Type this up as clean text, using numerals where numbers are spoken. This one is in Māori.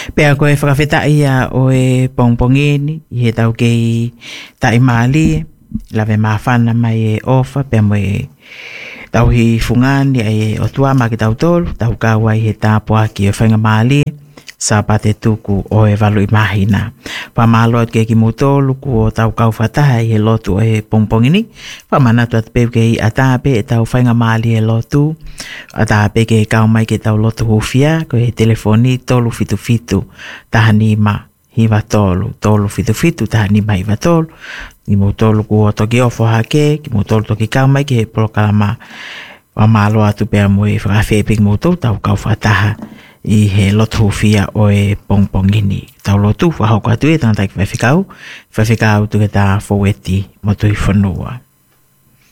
Pea koe whakawheta ia o e pongpongini, i he tau kei tai maali, lawe mawhana mai e ofa, pea mo e tau hi fungani e o tua ma ki tau tolu, tau kawa i he tāpua ki o whainga maali, sa pate tuku o e walu i mahina. Whamaloat ke ki mutolu ku o tau kau whataha i he lotu o e pongpongini, whamanatu at peu ke i atape e tau whainga maali e lotu, atape ke kau mai ke tau lotu hufia, ko e telefoni tolu fitu fitu, tahani ma hiwa tolu fitu fitu, tahani ma hiwa tolu, ki mutolu ku o toki ofo hake, ki mutolu toki kau mai ke he prokalama, whamalo atu pea mo e whakawheping mutolu tau kau whataha, i he lotu hufia o e pongpongini. Tau lotu, wahoko atu e tangatai ki whawhikau tu ke tā foweti mo tui whanua.